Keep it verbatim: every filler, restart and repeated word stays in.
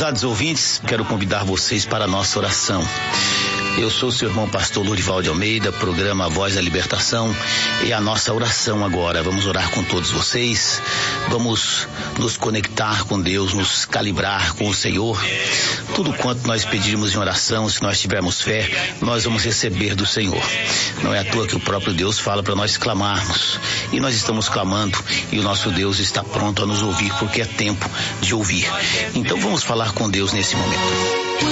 Prezados ouvintes, quero convidar vocês para a nossa oração. Eu sou o seu irmão pastor Lourival de Almeida, programa Voz da Libertação, e a nossa oração agora. Vamos orar com todos vocês, vamos nos conectar com Deus, nos calibrar com o Senhor. Tudo quanto nós pedirmos em oração, se nós tivermos fé, nós vamos receber do Senhor. Não é à toa que o próprio Deus fala para nós clamarmos, e nós estamos clamando, e o nosso Deus está pronto a nos ouvir, porque é tempo de ouvir. Então vamos falar com Deus nesse momento.